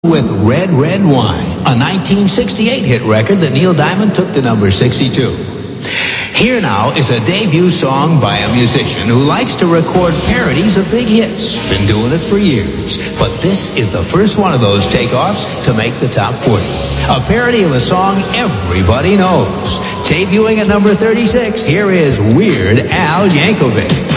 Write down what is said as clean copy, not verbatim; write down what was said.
with Red Red Wine, a 1968 hit record that Neil Diamond took to number 62. Here now is a debut song by a musician who likes to record parodies of big hits. Been doing it for years. But this is the first one of those takeoffs to make the top 40. A parody of a song everybody knows. Debuting at number 36, here is Weird Al Yankovic.